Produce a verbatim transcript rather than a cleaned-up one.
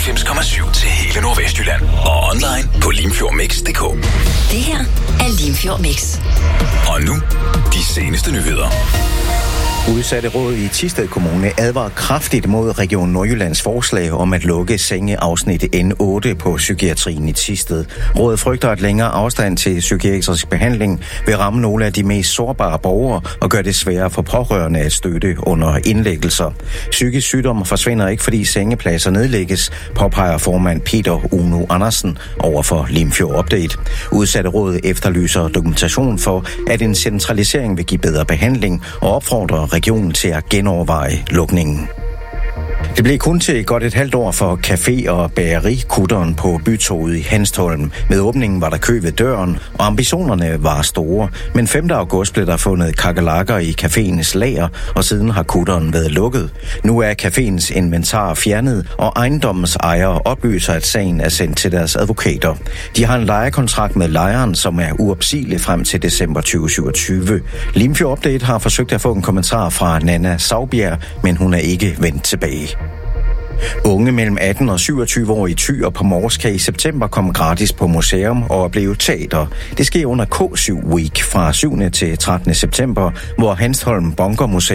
nioghalvfems komma syv til hele Nordvestjylland. Og online på limfjordmix punktum d k. Det her er Limfjord Mix. Og nu, de seneste nyheder. Udsatterådet i Thisted Kommune advarer kraftigt mod Region Nordjyllands forslag om at lukke sengeafsnit N otte på psykiatrien i Thisted. Rådet frygter, at længere afstand til psykiatrisk behandling vil ramme nogle af de mest sårbare borgere og gøre det sværere for pårørende at støtte under indlæggelser. Psykisk sygdom forsvinder ikke, fordi sengepladser nedlægges, påpeger formand Peter Uno Andersen over for Limfjord Update. Udsatterådet efterlyser dokumentation for, at en centralisering vil give bedre behandling og opfordrer regionen til at genoverveje lukningen. Det blev kun til godt et halvt år for café- og bagerikutteren på Bytorvet i Hanstholm. Med åbningen var der kø ved døren, og ambitionerne var store. Men femte august blev der fundet kakelakker i caféens lager, og siden har kutteren været lukket. Nu er caféens inventar fjernet, og ejendommens ejere oplyser, at sagen er sendt til deres advokater. De har en lejekontrakt med lejeren, som er uopsigelig frem til december tyve syvogtyve. Limfjord Update har forsøgt at få en kommentar fra Nana Saubjerg, men hun er ikke vendt tilbage. Unge mellem atten og syvogtyve år i Thy og på Mors kan i september komme gratis på museum og opleve teater. Det sker under K syv Week fra syvende til trettende september, hvor Hanstholm Bunker Museum